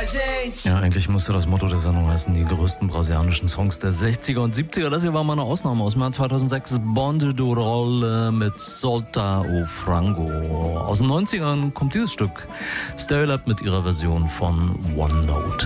Ja, eigentlich müsste das Motto der Sendung heißen, die größten brasilianischen Songs der 60er und 70er. Das hier war mal eine Ausnahme aus dem Jahr 2006, Bonde do Rolle mit Solta o Frango. Aus den 90ern kommt dieses Stück, Stereolab mit ihrer Version von One Note.